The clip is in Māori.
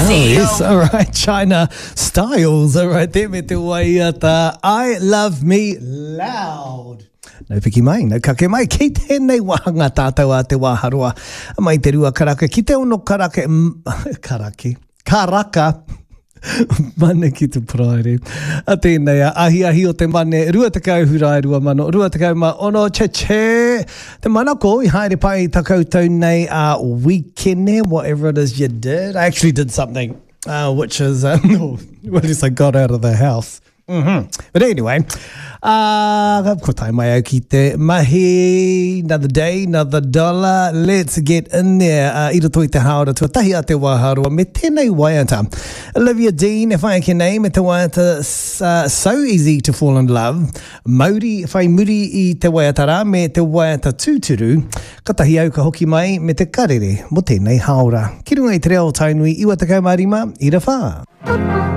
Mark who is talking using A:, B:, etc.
A: yes, all right. China Styles, all right there me te waiata. I love me loud. Nau piki mai, nau kake mai, kei tēnei wahanga tātou a te wāharoa. Mai te rua karaka, ki te ono karaka, karaka, mane ki te praere. A tēnei a ahi o te mane, rua te kau hurai rua mano, rua te kau ma ono che. Te manako I haere pai ta koutou nei a weekend, whatever it is you did. I actually did something, which is, what is I got out of the house. But anyway, ko tai mai au ki te mahi, another day, another dollar. Let's get in there. I roto I te haora tuatahi a te wāharoa me tēnei waiata. Olivia Dean, if I can name, te waiata So Easy to Fall in Love. Mauri, whai muri I te waiatara me te waiata tūturu. Katahi au ka hoki mai me te karere mo tēnei haora. Ki runga I te reo tainui, iwa te kaumārima, I ra whā.